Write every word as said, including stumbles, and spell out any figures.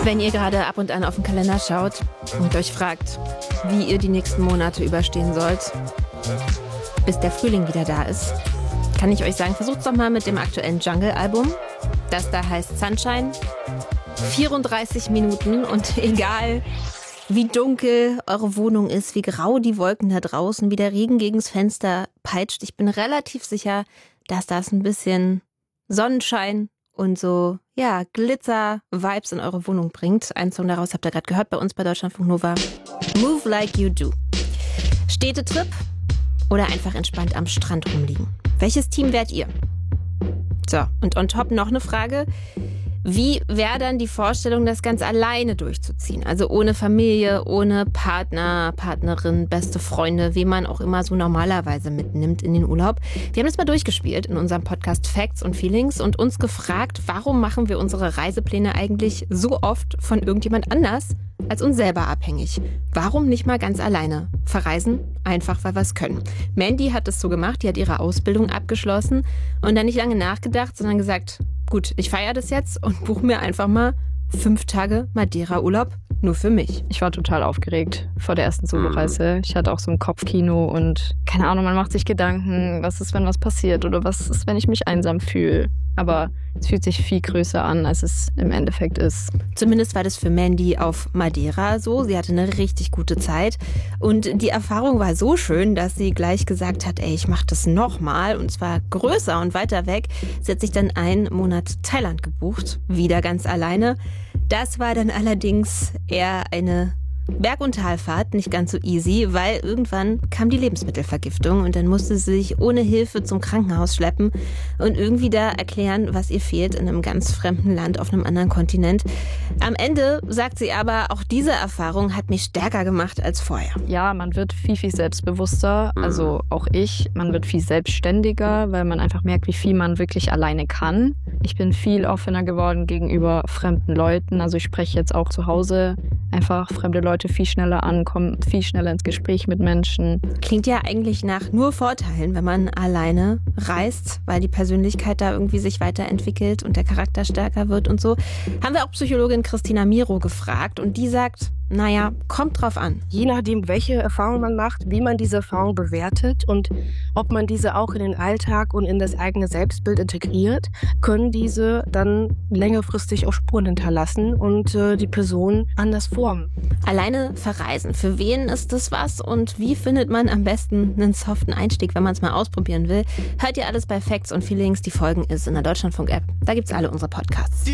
Wenn ihr gerade ab und an auf den Kalender schaut und euch fragt, wie ihr die nächsten Monate überstehen sollt, bis der Frühling wieder da ist, kann ich euch sagen, versucht's doch mal mit dem aktuellen Jungle-Album. Das da heißt Sunshine. vierunddreißig Minuten und egal wie dunkel eure Wohnung ist, wie grau die Wolken da draußen, wie der Regen gegens Fenster peitscht, ich bin relativ sicher, dass das ein bisschen Sonnenschein und so, ja, Glitzer-Vibes in eure Wohnung bringt. Ein Song daraus habt ihr gerade gehört bei uns bei Deutschlandfunk Nova. Move Like You Do. Städtetrip oder einfach entspannt am Strand rumliegen? Welches Team wärt ihr? So, und on top noch eine Frage. Wie wäre dann die Vorstellung, das ganz alleine durchzuziehen? Also ohne Familie, ohne Partner, Partnerin, beste Freunde, wie man auch immer so normalerweise mitnimmt in den Urlaub. Wir haben das mal durchgespielt in unserem Podcast Facts und Feelings und uns gefragt, warum machen wir unsere Reisepläne eigentlich so oft von irgendjemand anders als uns selber abhängig? Warum nicht mal ganz alleine verreisen? Einfach, weil wir es können. Mandy hat es so gemacht, die hat ihre Ausbildung abgeschlossen und dann nicht lange nachgedacht, sondern gesagt, gut, ich feiere das jetzt und buche mir einfach mal fünf Tage Madeira-Urlaub nur für mich. Ich war total aufgeregt vor der ersten Soloreise. Ich hatte auch so ein Kopfkino und keine Ahnung, man macht sich Gedanken, was ist, wenn was passiert oder was ist, wenn ich mich einsam fühle. Aber es fühlt sich viel größer an, als es im Endeffekt ist. Zumindest war das für Mandy auf Madeira so. Sie hatte eine richtig gute Zeit. Und die Erfahrung war so schön, dass sie gleich gesagt hat, ey, ich mach das nochmal. Und zwar größer und weiter weg. Sie hat sich dann einen Monat Thailand gebucht. Wieder ganz alleine. Das war dann allerdings eher eine Berg- und Talfahrt, nicht ganz so easy, weil irgendwann kam die Lebensmittelvergiftung und dann musste sie sich ohne Hilfe zum Krankenhaus schleppen und irgendwie da erklären, was ihr fehlt in einem ganz fremden Land auf einem anderen Kontinent. Am Ende sagt sie aber, auch diese Erfahrung hat mich stärker gemacht als vorher. Ja, man wird viel, viel selbstbewusster, also auch ich. Man wird viel selbstständiger, weil man einfach merkt, wie viel man wirklich alleine kann. Ich bin viel offener geworden gegenüber fremden Leuten, also ich spreche jetzt auch zu Hause einfach fremde Leute viel schneller an, kommen viel schneller ins Gespräch mit Menschen. Klingt ja eigentlich nach nur Vorteilen, wenn man alleine reist, weil die Persönlichkeit da irgendwie sich weiterentwickelt und der Charakter stärker wird und so. Haben wir auch Psychologin Christina Miro gefragt und die sagt, naja, kommt drauf an. Je nachdem, welche Erfahrung man macht, wie man diese Erfahrung bewertet und ob man diese auch in den Alltag und in das eigene Selbstbild integriert, können diese dann längerfristig auch Spuren hinterlassen und äh, die Person anders formen. Alleine verreisen, für wen ist das was und wie findet man am besten einen soften Einstieg, wenn man es mal ausprobieren will? Hört ihr alles bei Facts und Feelings, die Folgen ist in der Deutschlandfunk-App. Da gibt's alle unsere Podcasts.